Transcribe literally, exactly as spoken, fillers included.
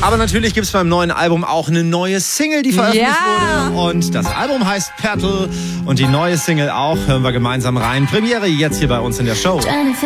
Aber natürlich gibt es beim neuen Album auch eine neue Single, die veröffentlicht Ja. wurde. Und das Album heißt Petal und die neue Single auch. Hören wir gemeinsam rein. Premiere jetzt hier bei uns in der Show.